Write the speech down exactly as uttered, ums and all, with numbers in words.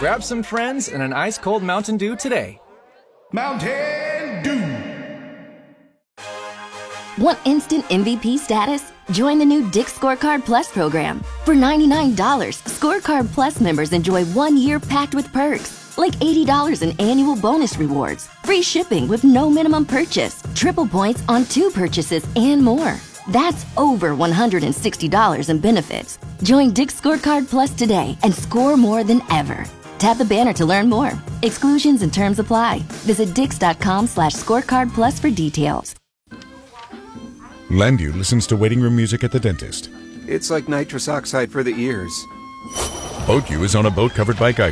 Grab some friends and an ice-cold Mountain Dew today. Mountain Dew. Want instant M V P status? Join the new Dick's Scorecard Plus program. For ninety-nine dollars, Scorecard Plus members enjoy one year packed with perks, like eighty dollars in annual bonus rewards, free shipping with no minimum purchase, triple points on two purchases, and more. That's over one hundred sixty dollars in benefits. Join Dick's Scorecard Plus today and score more than ever. Tap the banner to learn more. Exclusions and terms apply. Visit dix.com slash scorecard plus for details. Landu listens to waiting room music at the dentist. It's like nitrous oxide for the ears. BoatU is on a boat covered by Geico.